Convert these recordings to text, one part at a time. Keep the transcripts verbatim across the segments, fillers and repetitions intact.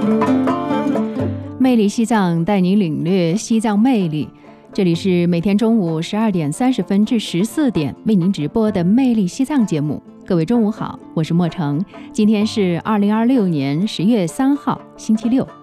魅力西藏带你领略西藏魅力。这里是每天中午十二点三十分至十四点为您直播的魅力西藏节目。各位中午好，我是莫成。今天是二零二六年十月三号，星期六。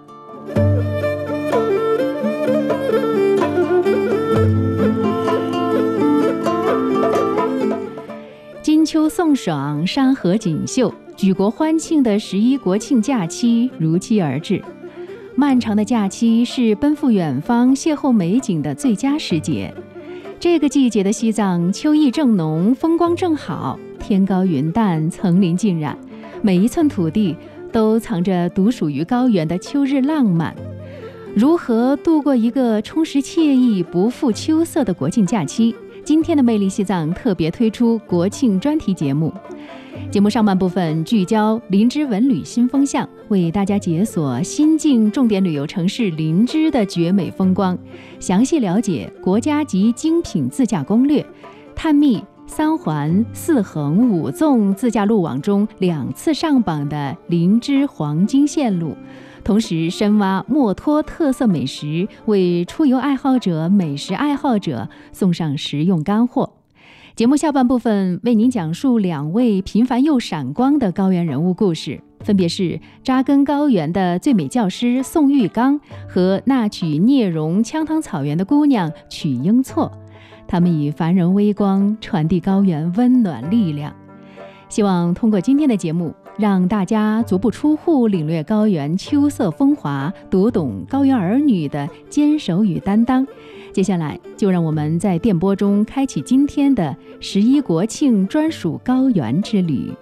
金秋送爽，山河锦绣，举国欢庆的十一国庆假期如期而至。漫长的假期是奔赴远方邂逅美景的最佳时节。这个季节的西藏秋意正浓，风光正好，天高云淡，层林尽染，每一寸土地都藏着独属于高原的秋日浪漫。如何度过一个充实惬意、不负秋色的国庆假期？今天的魅力西藏特别推出国庆专题节目。节目上半部分聚焦林芝文旅新风向，为大家解锁新晋重点旅游城市林芝的绝美风光，详细了解国家级精品自驾攻略，探秘三环、四横、五纵自驾路网中两次上榜的林芝黄金线路，同时深挖墨脱特色美食，为出游爱好者、美食爱好者送上实用干货。节目下半部分为您讲述两位平凡又闪光的高原人物故事，分别是扎根高原的最美教师宋玉刚和那曲聂荣羌塘草原的姑娘曲英错。他们以凡人微光传递高原温暖力量。希望通过今天的节目，让大家足不出户领略高原秋色风华，读懂高原儿女的坚守与担当。接下来就让我们在电波中开启今天的十一国庆专属高原之旅。